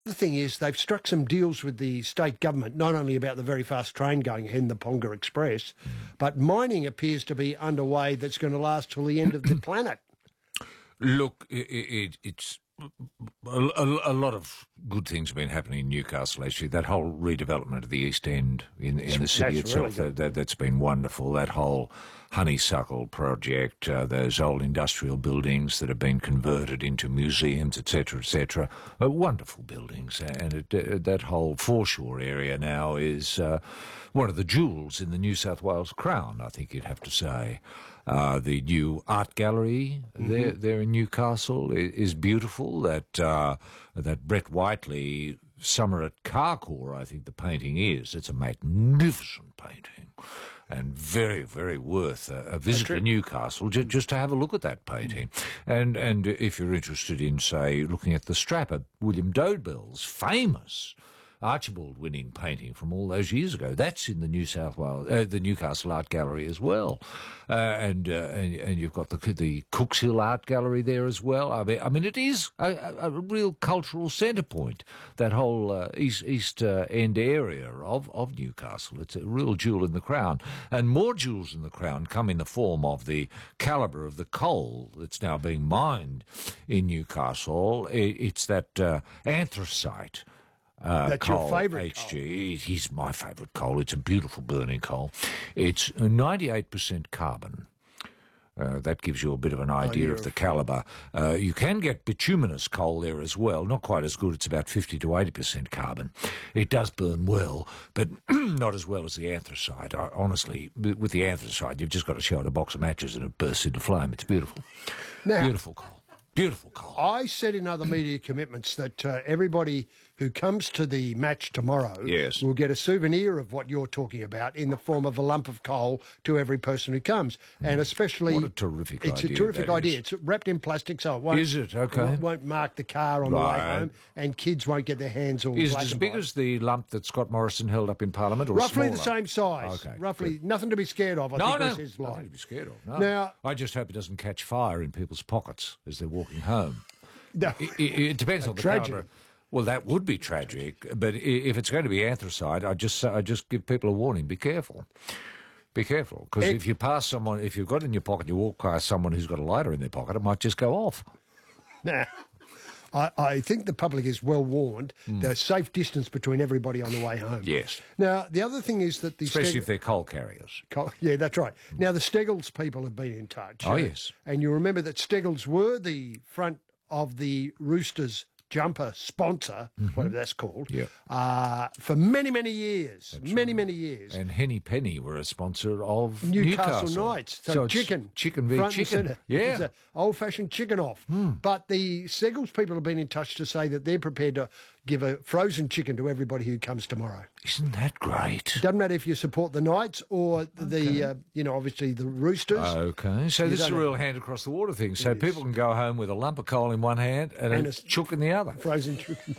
The thing is, they've struck some deals with the state government, not only about the very fast train going ahead in the Ponga Express, but mining appears to be underway that's going to last till the end of the planet. Look, it's a lot of good things have been happening in Newcastle, actually. That whole redevelopment of the East End in the city itself, really that's been wonderful. That whole honeysuckle project, those old industrial buildings that have been converted into museums, etc., wonderful buildings. And that whole foreshore area now is one of the jewels in the New South Wales crown, I think you'd have to say. The new art gallery there in Newcastle is beautiful. That Brett Whiteley Summer at Carcoar, I think the painting is. It's a magnificent painting and very, very worth a visit to Newcastle just to have a look at that painting. And if you're interested in, say, looking at the strap at William Dobell's famous Archibald-winning painting from all those years ago. That's in the the Newcastle Art Gallery as well, and you've got the Cooks Hill Art Gallery there as well. I mean, it is a real cultural centre point. That whole east end area of Newcastle. It's a real jewel in the crown, and more jewels in the crown come in the form of the calibre of the coal that's now being mined in Newcastle. It's that anthracite. That's coal, your favourite HG. coal. It is my favourite coal. It's a beautiful burning coal. It's 98% carbon. That gives you a bit of an idea of the calibre. You can get bituminous coal there as well. Not quite as good. It's about 50 to 80% carbon. It does burn well, but not as well as the anthracite. Honestly, with the anthracite, you've just got to show it a box of matches and it bursts into flame. It's beautiful. Now, beautiful coal. Beautiful coal. I said in other media commitments that everybody who comes to the match tomorrow will get a souvenir of what you're talking about in the form of a lump of coal to every person who comes. And especially... What a terrific idea. It's a terrific idea. It's wrapped in plastic, so it won't... Is it? Okay. It won't mark the car on the way home, and kids won't get their hands all Is black it as and big white. as the lump that Scott Morrison held up in Parliament, or Roughly smaller? the same size. Okay, Roughly, good. nothing to be scared of, I think this is like. Nothing to be scared of. No. Now- I just hope it doesn't catch fire in people's pockets as they're walking home. No. It depends on the Tragic. calibre. Well, that would be tragic, but if it's going to be anthracite, I just give people a warning: be careful. Be careful, because if you pass someone, if you've got it in your pocket, you walk past someone who's got a lighter in their pocket, it might just go off. Nah. I think the public is well warned. There's safe distance between everybody on the way home. Yes. Now, the other thing is that the... Especially if they're coal carriers. Yeah, that's right. Now, the Steggles people have been in touch. Oh, yes. And you remember that Steggles were the front of the Roosters jumper sponsor, whatever that's called, for many, many years. Many years. And Henny Penny were a sponsor of Newcastle Knights. So it's chicken. Chicken v front and chicken. centre. Yeah. It's an old-fashioned chicken off. But the Steggles people have been in touch to say that they're prepared to give a frozen chicken to everybody who comes tomorrow. Isn't that great? Doesn't matter if you support the Knights or the, obviously the Roosters. Okay, so this is a real hand across the water thing. So people can go home with a lump of coal in one hand and a chook in the other. Frozen chicken.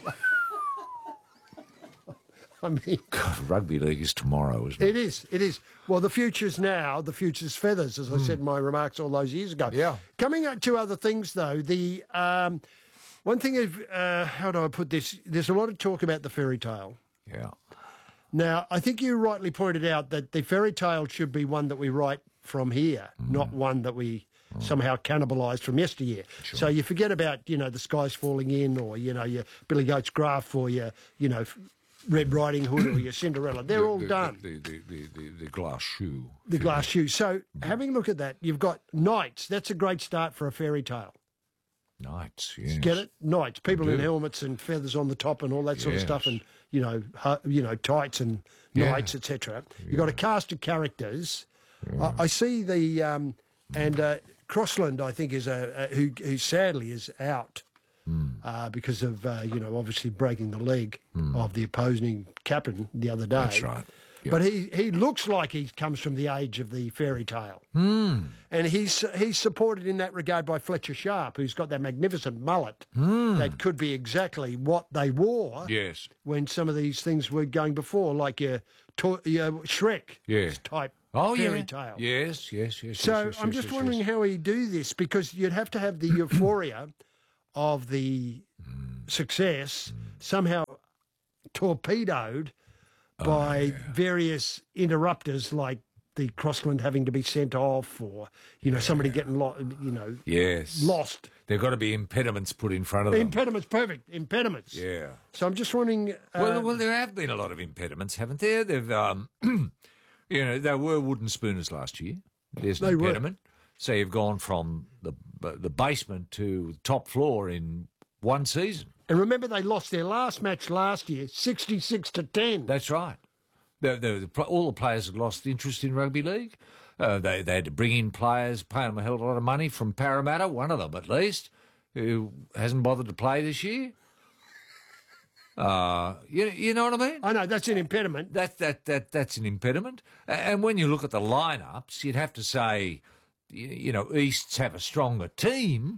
I mean... God, rugby league is tomorrow, isn't it? It is. Well, the future's now, the future's feathers, as I said in my remarks all those years ago. Yeah. Coming up to other things, though, the one thing is, how do I put this? There's a lot of talk about the fairy tale. Yeah. Now, I think you rightly pointed out that the fairy tale should be one that we write from here, not one that we somehow cannibalised from yesteryear. Sure. So you forget about, the skies falling in, or, your Billy Goat's Graph, or your, Red Riding Hood, or your Cinderella. They're all done. The glass shoe. The glass shoe. So having a look at that, you've got knights. That's a great start for a fairy tale. Knights, yes. Get it? Knights. People in helmets and feathers on the top and all that sort of stuff, and tights and knights, etc. You've got a cast of characters. I see the Crossland, I think, is who sadly is out because of obviously breaking the leg of the opposing captain the other day. That's right. Yep. But he looks like he comes from the age of the fairy tale. And he's supported in that regard by Fletcher Sharp, who's got that magnificent mullet that could be exactly what they wore when some of these things were going before, like your Shrek type fairy tale. Yes. So I'm just wondering how he do this, because you'd have to have the euphoria of the success somehow torpedoed by various interrupters like the Crossland having to be sent off, or somebody getting lost. There've got to be impediments put in front of them. Impediments, perfect. Impediments. Yeah. So I'm just wondering. Well, there have been a lot of impediments, haven't there? They've, there were wooden spooners last year. There's an impediment. So you've gone from the basement to the top floor in one season. And remember, they lost their last match last year, 66-10. That's right. All the players had lost interest in rugby league. They had to bring in players, pay them a hell of a lot of money from Parramatta, one of them at least, who hasn't bothered to play this year. You know what I mean? I know, that's an impediment. That's an impediment. And when you look at the lineups, you'd have to say, Easts have a stronger team.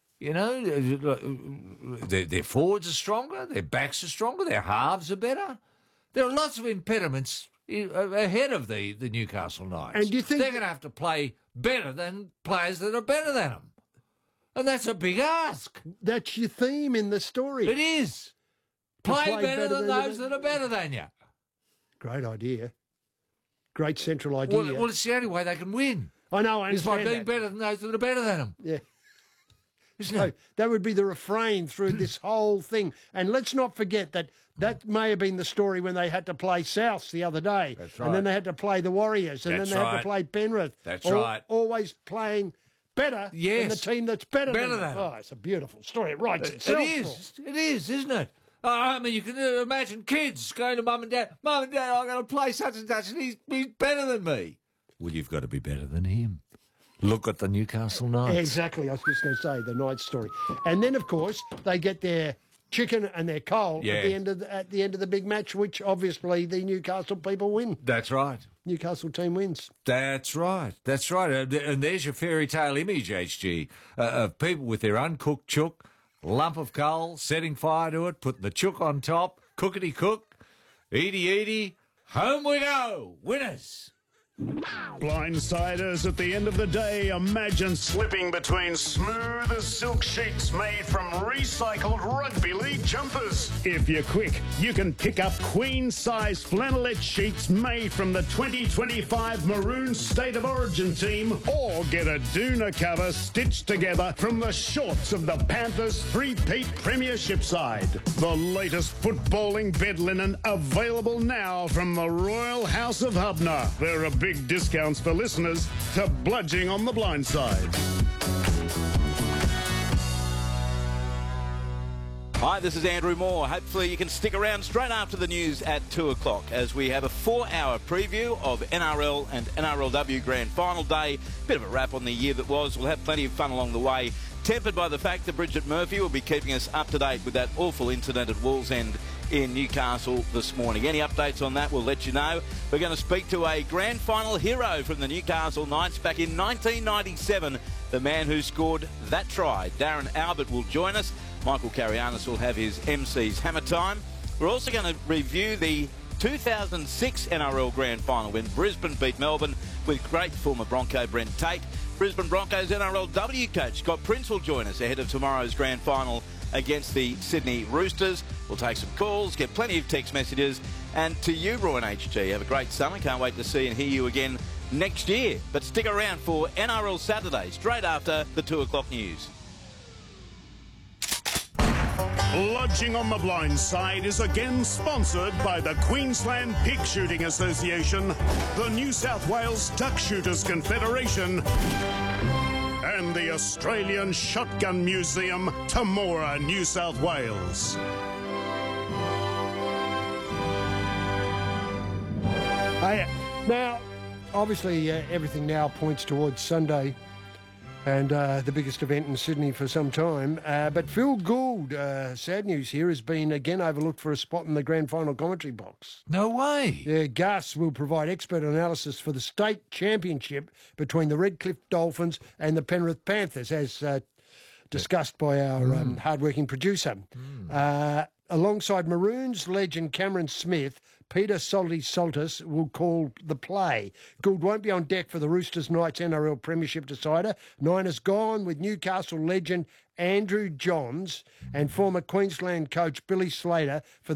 Their forwards are stronger, their backs are stronger, their halves are better. There are lots of impediments ahead of the Newcastle Knights. And do you think they're going to have to play better than players that are better than them? And that's a big ask. That's your theme in the story. It is. Play better than those that are better than you. Great idea. Great central idea. Well, it's the only way they can win. I know, I understand. It's by being that. better than those that are better than them. Yeah. So that would be the refrain through this whole thing. And let's not forget that may have been the story when they had to play Souths the other day. That's right. And then they had to play the Warriors. And then they had to play Penrith. That's right. Always playing better than the team that's better than them. Oh, it's a beautiful story. It writes itself. It is, isn't it? I mean, you can imagine kids going to Mum and Dad, I'm going to play such and such, and he's better than me. Well, you've got to be better than him. Look at the Newcastle Knights. Exactly. I was just going to say the Knights story. And then, of course, they get their chicken and their coal at the end of the big match, which obviously the Newcastle people win. That's right. Newcastle team wins. That's right. That's right. And there's your fairy tale image, HG, of people with their uncooked chook, lump of coal, setting fire to it, putting the chook on top, cookity cook, eaty, home we go, winners. Blindsiders, at the end of the day, imagine slipping between smooth as silk sheets made from recycled rugby league jumpers. If you're quick, you can pick up queen-size flannelette sheets made from the 2025 Maroon State of Origin team, or get a doona cover stitched together from the shorts of the Panthers' three-peat premiership side. The latest footballing bed linen available now from the Royal House of Hubner. There are big discounts for listeners to Bludging on the Blind Side. Hi, this is Andrew Moore. Hopefully you can stick around straight after the news at 2 o'clock as we have a 4-hour preview of NRL and NRLW Grand Final Day. Bit of a wrap on the year that was. We'll have plenty of fun along the way, tempered by the fact that Bridget Murphy will be keeping us up to date with that awful incident at Wallsend in Newcastle this morning. Any updates on that, we'll let you know. We're going to speak to a grand final hero from the Newcastle Knights back in 1997, the man who scored that try. Darren Albert will join us. Michael Carianis will have his MC's Hammer Time. We're also going to review the 2006 NRL Grand Final when Brisbane beat Melbourne with great former Bronco Brent Tate. Brisbane Broncos NRLW coach Scott Prince will join us ahead of tomorrow's Grand Final against the Sydney Roosters. We'll take some calls, get plenty of text messages, and to you, Roy and HG, have a great summer. Can't wait to see and hear you again next year. But stick around for NRL Saturday, straight after the 2 o'clock news. Bludging on the Blind Side is again sponsored by the Queensland Pig Shooting Association, the New South Wales Duck Shooters Confederation, and the Australian Shotgun Museum, Temora, New South Wales. Now, obviously, everything now points towards Sunday and the biggest event in Sydney for some time. But Phil Gould, sad news here, has been again overlooked for a spot in the grand final commentary box. No way. Yeah, Gus will provide expert analysis for the state championship between the Redcliffe Dolphins and the Penrith Panthers, as discussed by our hard-working producer. Alongside Maroons legend Cameron Smith, Peter Salty Saltis will call the play. Gould won't be on deck for the Roosters Knights NRL Premiership decider. Nine has gone with Newcastle legend Andrew Johns and former Queensland coach Billy Slater for the